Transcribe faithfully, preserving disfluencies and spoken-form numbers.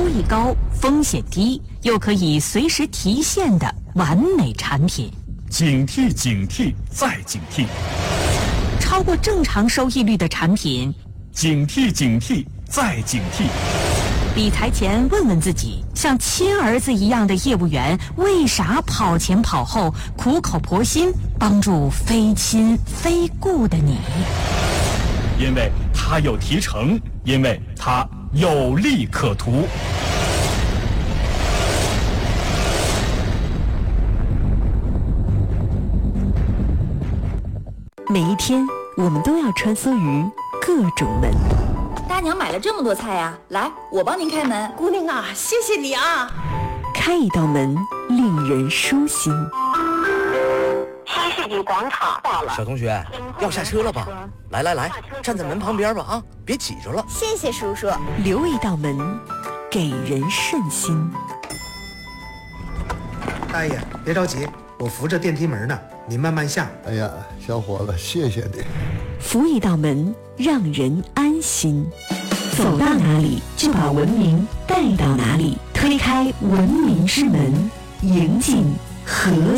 益高、风险低，又可以随时提现的完美产品。 警惕警惕再警惕， 超过正常收益率的产品， 警惕警惕再警惕。 理财前问问自己，像亲儿子一样的业务员为啥跑前跑后，苦口婆心帮助非亲非故的你？ 因为他有提成，因为他有利可图。 每一天，我们都要穿梭于各种门。 大娘买了这么多菜呀、啊，来，我帮您开门。 姑娘啊，谢谢你啊！ 开一道门，令人舒心。 新世纪广场到了， 小同学，要下车了吧？来来来，站在门旁边吧啊，别挤着了。 谢谢叔叔。 留一道门，给人顺心。 大爷，别着急，我扶着电梯门呢，你慢慢下。 哎呀，小伙子，谢谢你。 扶一道门，让人安心。走到哪里，就把文明带到哪里。推开文明之门，迎进和谐。